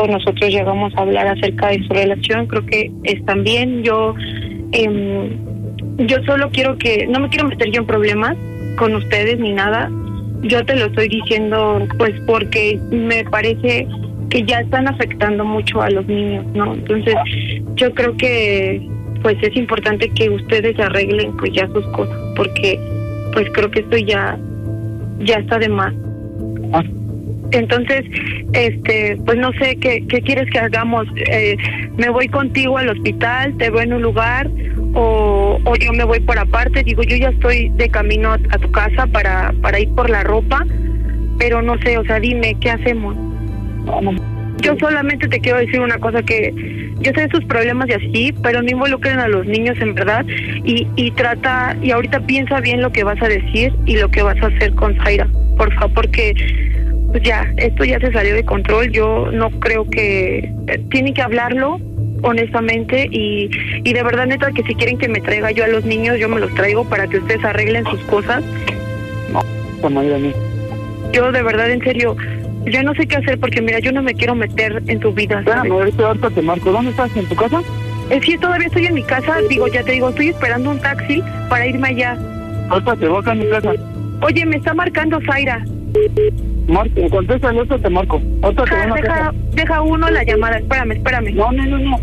momento nosotros llegamos a hablar acerca de su relación. Creo que están bien. Yo solo quiero que, no me quiero meter yo en problemas con ustedes ni nada. Yo te lo estoy diciendo pues porque me parece que ya están afectando mucho a los niños, ¿no? Entonces yo creo que pues es importante que ustedes arreglen pues ya sus cosas, porque pues creo que esto ya está de más. Entonces, pues no sé qué quieres que hagamos. ¿Me voy contigo al hospital, te veo en un lugar o yo me voy por aparte? Digo, yo ya estoy de camino a tu casa para ir por la ropa, pero no sé, o sea, dime, ¿qué hacemos? Yo solamente te quiero decir una cosa, que yo sé sus problemas y así, pero no involucren a los niños en verdad, y trata, y ahorita piensa bien lo que vas a decir y lo que vas a hacer con Zaira, por favor, porque pues ya, esto ya se salió de control. Yo no creo que... tienen que hablarlo honestamente y de verdad, neta, que si quieren que me traiga yo a los niños, yo me los traigo para que ustedes arreglen sus cosas. Yo de verdad, en serio, ya no sé qué hacer, porque mira, yo no me quiero meter en tu vida, ¿sabes? Ahorita te marco. ¿Dónde estás? ¿En tu casa? Sí, todavía estoy en mi casa. Digo, ya te digo, estoy esperando un taxi para irme allá. Ahorita te voy acá a mi casa. Oye, me está marcando Zaira. Marco, contesta el otro, te marco. Deja uno la llamada. Espérame. No.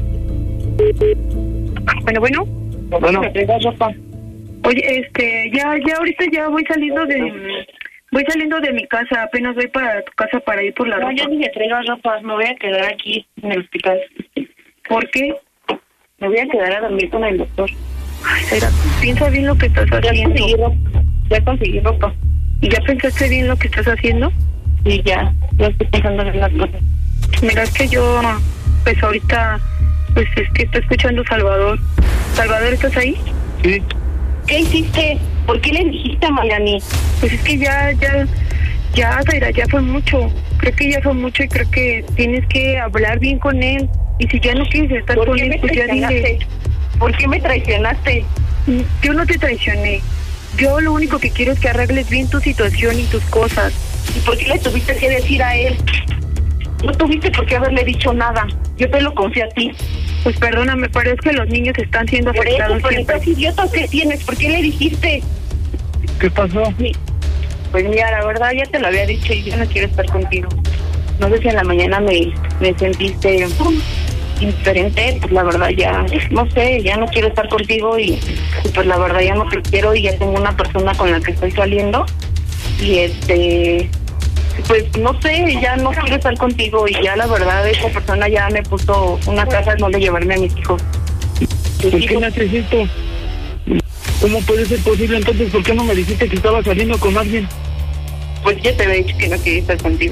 Bueno. Bueno. Oye, ya ahorita ya voy saliendo de mi casa. Apenas voy para tu casa para ir por la ropa. No, ya ni me traigas ropa. Me voy a quedar aquí en el hospital. ¿Por qué? Me voy a quedar a dormir con el doctor. Ay, Zaira, piensa bien lo que estás haciendo. Ya conseguí ropa. ¿Y ya pensaste bien lo que estás haciendo? Sí, ya estoy pensando en las cosas. Mira, es que yo, pues ahorita, pues es que estoy escuchando a Salvador. ¿Salvador, estás ahí? Sí. ¿Qué hiciste? ¿Por qué le dijiste a Mariani? Pues es que ya, Zaira, ya fue mucho. Creo que ya fue mucho y creo que tienes que hablar bien con él. Y si ya no quieres estar con él, pues ya dile. ¿Por qué me traicionaste? Yo no te traicioné. Yo lo único que quiero es que arregles bien tu situación y tus cosas. ¿Y por qué le tuviste que decir a él? No tuviste por qué haberle dicho nada. Yo te lo confié a ti. Pues perdóname, pero es que los niños están siendo afectados. Por estos idiotas que tienes, ¿por qué le dijiste? ¿Qué pasó? Pues mira, la verdad ya te lo había dicho y yo no quiero estar contigo. No sé si en la mañana me sentiste indiferente, pues la verdad ya, no sé, ya no quiero estar contigo y pues la verdad ya no te quiero y ya tengo una persona con la que estoy saliendo y pues no sé, ya no quiero estar contigo y ya la verdad esa persona ya me puso una casa en donde llevarme a mis hijos. ¿Por qué me haces esto? ¿Cómo puede ser posible entonces? ¿Por qué no me dijiste que estaba saliendo con alguien? Pues ya te había dicho que no quería estar contigo.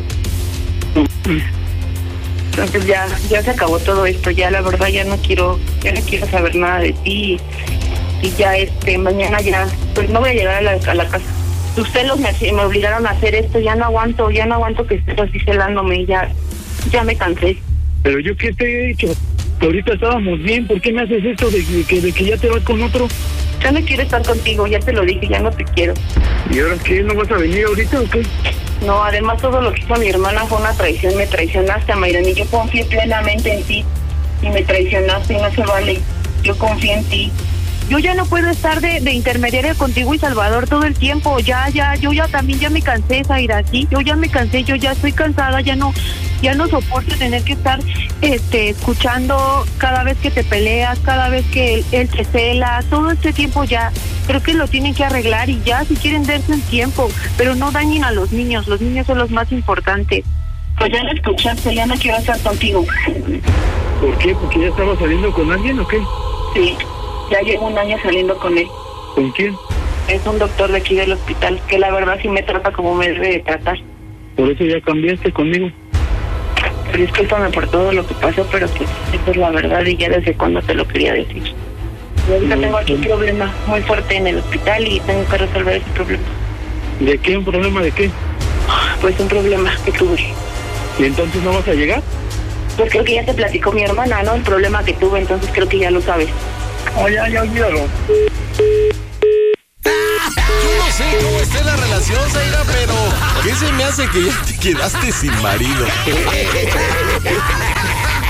Entonces ya se acabó todo esto, ya la verdad ya no quiero saber nada de ti y ya mañana ya pues no voy a llegar a la casa. Tus celos me obligaron a hacer esto, ya no aguanto que estés así celándome, ya me cansé. Pero yo qué te he dicho, que ahorita estábamos bien, ¿por qué me haces esto de que ya te vas con otro? Ya no quiero estar contigo, ya te lo dije, ya no te quiero. ¿Y ahora qué? ¿No vas a venir ahorita o qué? No, además todo lo que hizo mi hermana fue una traición, me traicionaste, Mayrani, yo confié plenamente en ti y me traicionaste y no se vale, yo confié en ti. Yo ya no puedo estar de intermediaria contigo y Salvador todo el tiempo, yo ya también ya me cansé, Zaira, sí, yo ya me cansé, yo ya estoy cansada, ya no soporto tener que estar escuchando cada vez que te peleas, cada vez que él te cela, todo este tiempo ya, creo que lo tienen que arreglar y ya si quieren darse un tiempo, pero no dañen a los niños son los más importantes. Pues ya lo escuchaste, ya no quiero estar contigo. ¿Por qué? ¿Porque ya estaba saliendo con alguien o qué? Sí, ya llevo 1 año saliendo con él. ¿Con quién? Es un doctor de aquí del hospital, que la verdad sí me trata como me debe de tratar. ¿Por eso ya cambiaste conmigo? Discúlpame por todo lo que pasó, pero pues esa es la verdad y ya desde cuando te lo quería decir. Y ahorita tengo aquí un problema muy fuerte en el hospital y tengo que resolver ese problema. ¿De qué? ¿Un problema de qué? Pues un problema que tuve. ¿Y entonces no vas a llegar? Pues creo que ya te platicó mi hermana, ¿no? El problema que tuve, entonces creo que ya lo sabes. Oh, ya olvídalo. Yo no sé cómo esté la relación, Zaira, pero ¿qué se me hace que ya te quedaste sin marido?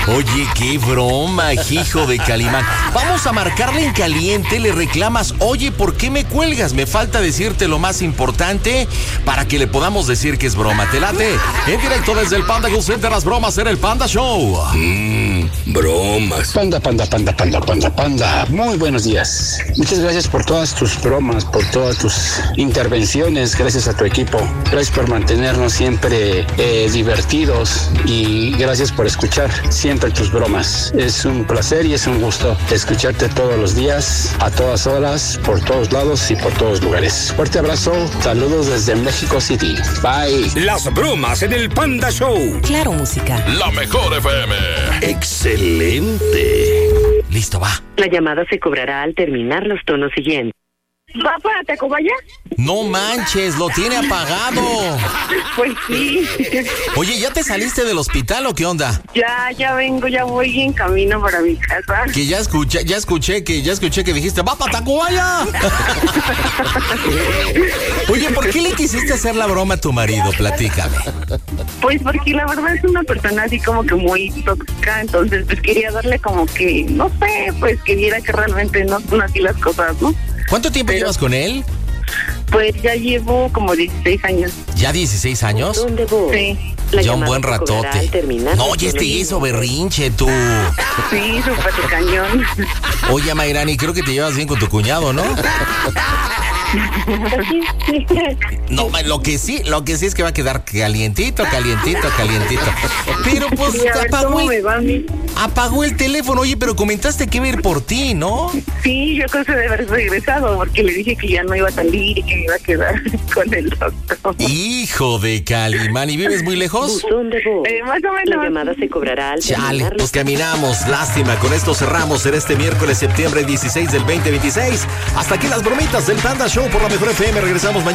Oye, qué broma, hijo de Calimán. Vamos a marcarle en caliente, le reclamas, oye, ¿por qué me cuelgas? Me falta decirte lo más importante para que le podamos decir que es broma. ¿Te late? En directo desde el Panda Call Center, las bromas en el Panda Show. Bromas. Panda. Muy buenos días. Muchas gracias por todas tus bromas, por todas tus intervenciones. Gracias a tu equipo. Gracias por mantenernos siempre divertidos y gracias por escuchar siempre tus bromas. Es un placer y es un gusto escucharte todos los días, a todas horas, por todos lados y por todos lugares. Fuerte abrazo. Saludos desde México City. Bye. Las bromas en el Panda Show. Claro, música. La mejor FM. Excelente. Listo, va. La llamada se cobrará al terminar los tonos siguientes. ¿Va para Tacubaya? No manches, lo tiene apagado. Pues sí. Oye, ¿ya te saliste del hospital o qué onda? Ya vengo, ya voy en camino para mi casa. Que ya escuché que dijiste, ¡va para Tacubaya! Oye, ¿por qué le quisiste hacer la broma a tu marido? Platícame. Pues porque la verdad es una persona así como que muy tóxica, entonces pues quería darle como que, no sé, pues que viera que realmente no son así las cosas, ¿no? ¿Cuánto tiempo llevas con él? Pues ya llevo como 16 años. ¿Ya 16 años? ¿Dónde voy? Sí. Ya un buen ratote. No, ya hizo berrinche, tú. Sí, súper cañón. Oye, Mayrani, creo que te llevas bien con tu cuñado, ¿no? No, lo que sí es que va a quedar calientito. Pero pues Sí, apagó el teléfono. Oye, pero comentaste que iba a ir por ti, ¿no? Sí, yo creo que debe haber regresado porque le dije que ya no iba a salir y que me iba a quedar con el doctor. Hijo de Calimán, ¿y vives muy lejos? Buzón de voz. Más o menos. La llamada se cobrará al Chale, terminar pues caminamos, lástima. Con esto cerramos en este miércoles, septiembre 16 del 2026. Hasta aquí las bromitas del Panda Show por la mejor FM. Regresamos mañana.